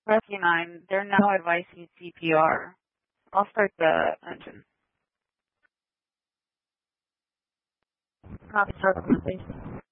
Rescue 9, they're now advising CPR. I'll start the engine. Copy, start the station.